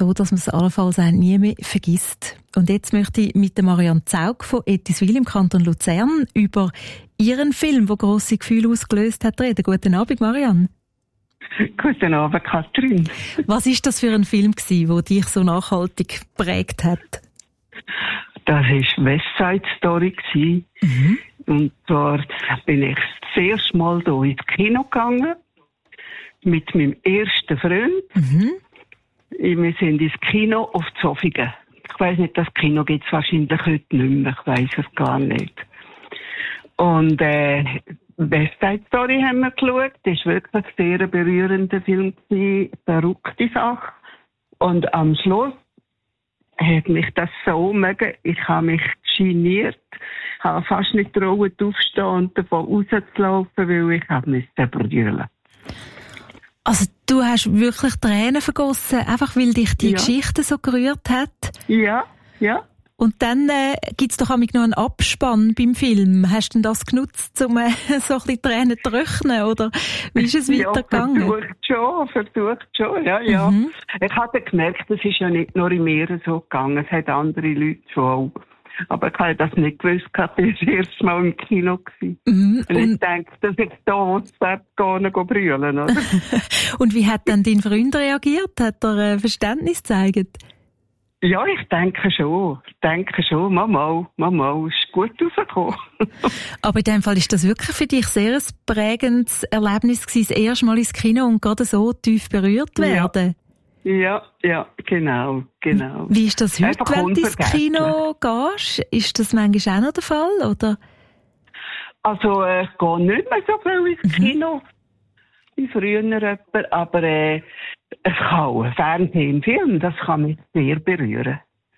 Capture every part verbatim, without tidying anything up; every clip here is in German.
so, dass man es allenfalls auch nie mehr vergisst. Und jetzt möchte ich mit der Marianne Zaug von Ettiswil im Kanton Luzern über ihren Film, der grosse Gefühle ausgelöst hat, reden. Guten Abend, Marianne. Guten Abend, Katrin. Was war das für ein Film, der dich so nachhaltig geprägt hat? Das war West Side Story. Mhm. Und zwar bin ich das erste Mal hier ins Kino gegangen. Mit meinem ersten Freund. Mhm. Wir sind ins Kino auf Zofingen. Ich weiss nicht, das Kino gibt es wahrscheinlich heute nicht mehr. Ich weiss es gar nicht. Und äh, West Side Story haben wir geschaut. Das war wirklich ein sehr berührender Film. Eine verrückte Sache. Und am Schluss hat mich das so mögen. Ich habe mich geniert. Ich habe fast nicht trauen, aufzustehen und davon rauszulaufen, weil ich mich brüllen. Also du hast wirklich Tränen vergossen, einfach weil dich die ja. Geschichte so gerührt hat? Ja, ja. Und dann äh, gibt es doch auch noch einen Abspann beim Film. Hast du denn das genutzt, um äh, so ein bisschen Tränen zu trocknen, oder wie ist es weitergegangen? Ja, versucht schon, versucht schon, ja, ja. Mhm. Ich hatte gemerkt, es ist ja nicht nur in mir so gegangen, es hat andere Leute schon auch. Aber ich habe das nicht gewusst, ich war das erste Mal im Kino. Mhm. Und ich denke, dass ich da gar nicht brüllen, oder? Und wie hat dann dein Freund reagiert? Hat er äh, Verständnis gezeigt? Ja, ich denke schon. Ich denke schon. Mama, Mama, ist gut rausgekommen. Aber in dem Fall ist das wirklich für dich sehr ein prägendes Erlebnis gewesen, das erste Mal ins Kino und gerade so tief berührt werden. Ja, ja, ja genau, genau. Wie ist das heute, einfach wenn du ins Kino gehst? Ist das manchmal auch noch der Fall, oder? Also, äh, ich gehe nicht mehr so viel ins Kino. Mhm. Wie früher, aber äh, es kann auch Fernsehen, Film, das kann mich sehr berühren.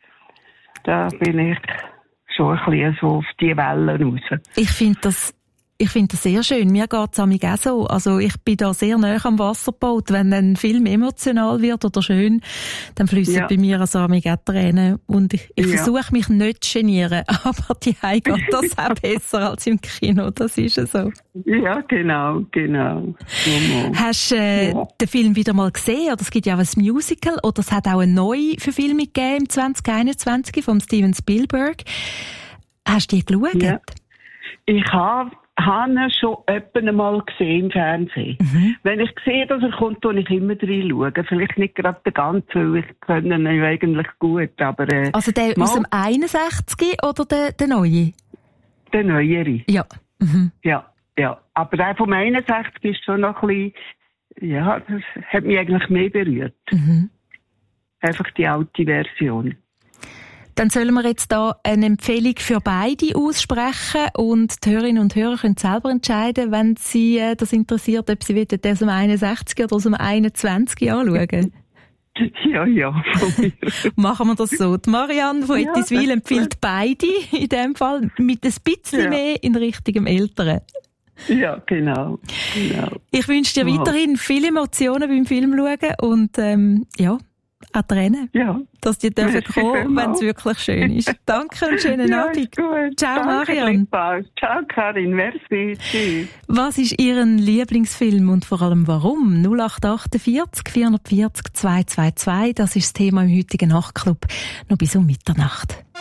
Da bin ich schon ein bisschen so auf die Wellen raus. Ich finde das, ich finde das sehr schön. Mir geht es auch so. Also ich bin da sehr nah am Wasserboot. Wenn ein Film emotional wird oder schön, dann fließen ja. bei mir also auch Tränen. Und ich, ich ja. versuche mich nicht zu genieren, aber die Hause geht das auch besser als im Kino. Das ist ja so. Ja, genau, genau. Hast du äh, ja. den Film wieder mal gesehen? Oder es gibt ja auch ein Musical oder es hat auch eine neue Verfilmung gegeben im zwanzig einundzwanzig von Steven Spielberg. Hast du die geschaut? Ja. Ich habe habe ihn schon öppe mal gesehen im Fernsehen. Mhm. Wenn ich sehe, dass er kommt, tue ich immer reinschauen. Vielleicht nicht gerade den ganzen, weil ich kenne ihn eigentlich gut, aber... Äh, also der mal, aus dem einundsechzig oder der, der neue? Der neuere. Ja. Mhm. Ja, ja. Aber der vom einundsechzig ist schon noch ein bisschen... Ja, das hat mich eigentlich mehr berührt. Mhm. Einfach die alte Version. Dann sollen wir jetzt da eine Empfehlung für beide aussprechen und die Hörerinnen und Hörer können selber entscheiden, wenn sie äh, das interessiert, ob sie den aus dem einundsechzig oder aus dem einundzwanzig anschauen. Ja, ja. Machen wir das so. Die Marianne von ja, Ettiswil empfiehlt beide, in dem Fall mit ein bisschen ja. mehr in Richtung Älteren. Ja, genau. genau. Ich wünsche dir weiterhin viele Emotionen beim Film schauen und ähm, ja, auch Tränen, ja. dass die dürfen kommen, wenn es wirklich schön ist. Danke und schönen ja, Abend. Gut. Ciao, Danke, Marianne. Ciao, Karin. Merci. Tschüss. Was ist Ihren Lieblingsfilm und vor allem warum? null acht acht vier vier vier zwei zwei zwei, das ist das Thema im heutigen Nachtclub. Noch bis um Mitternacht.